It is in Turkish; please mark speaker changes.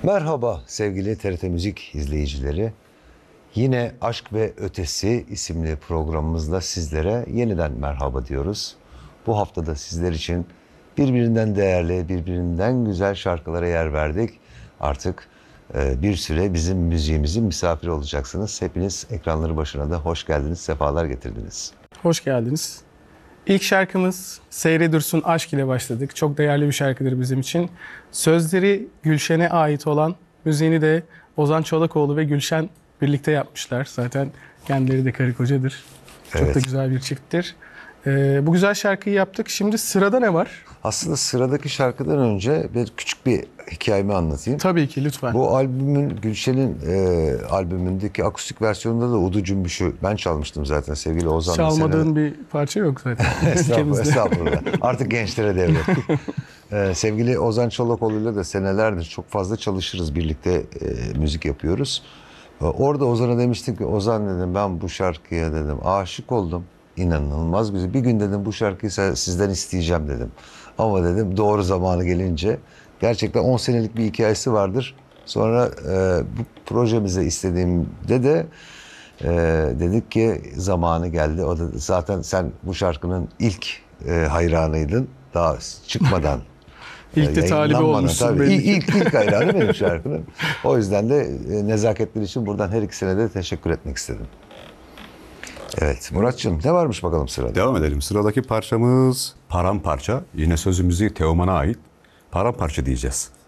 Speaker 1: Merhaba sevgili TRT Müzik izleyicileri. Yine Aşk ve Ötesi isimli programımızda sizlere yeniden merhaba diyoruz. Bu haftada sizler için birbirinden değerli, birbirinden güzel şarkılara yer verdik. Artık bir süre bizim müziğimizin misafiri olacaksınız. Hepiniz ekranları başına da hoş geldiniz, sefalar getirdiniz.
Speaker 2: Hoş geldiniz. İlk şarkımız Seyre Dursun Aşk ile başladık. Çok değerli bir şarkıdır bizim için. Sözleri Gülşen'e ait olan, müziğini de Ozan Çolakoğlu ve Gülşen birlikte yapmışlar. Zaten kendileri de karı kocadır. Çok
Speaker 1: Evet.
Speaker 2: da güzel bir çifttir. Bu güzel şarkıyı yaptık. Şimdi sırada ne var?
Speaker 1: Aslında sıradaki şarkıdan önce küçük bir hikayemi anlatayım.
Speaker 2: Tabii ki, lütfen.
Speaker 1: Bu albümün, Gülşen'in albümündeki akustik versiyonunda da Udu Cümbüş'ü ben çalmıştım zaten sevgili Ozan'la.
Speaker 2: Çalmadığın bir parça yok zaten.
Speaker 1: Estağfurullah,
Speaker 2: ülkemizde.
Speaker 1: estağfurullah. Artık gençlere devrettik. Sevgili Ozan Çolakoğlu'yla da senelerdir çok fazla çalışırız. Birlikte müzik yapıyoruz. Orada Ozan'a demiştim ki, Ozan dedim, ben bu şarkıya dedim aşık oldum. İnanılmaz güzel. Bir gün dedim bu şarkıyı sizden isteyeceğim dedim. Ama dedim doğru zamanı gelince, gerçekten 10 senelik bir hikayesi vardır. Sonra bu projemize istediğimde de dedik ki zamanı geldi. O da zaten sen bu şarkının ilk hayranıydın. Daha çıkmadan.
Speaker 2: İlk de talibi
Speaker 1: yayınlanmadan,
Speaker 2: olmuşsun
Speaker 1: tabii.
Speaker 2: belli ki.
Speaker 1: İlk hayranı benim şarkının. O yüzden de nezaketleri için buradan her ikisine de teşekkür etmek istedim. Evet Muratçığım, ne varmış bakalım sırada?
Speaker 3: Devam edelim. Sıradaki parçamız Paramparça. Yine sözü müziği Teoman'a ait. Paramparça diyeceğiz.